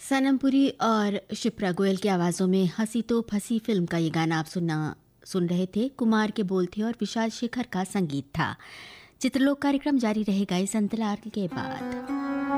सनम पुरी और शिप्रा गोयल की आवाज़ों में हंसी तो फंसी फिल्म का ये गाना आप सुन रहे थे। कुमार के बोल थे और विशाल शेखर का संगीत था। चित्रलोक कार्यक्रम जारी रहेगा इस अंतराल के बाद।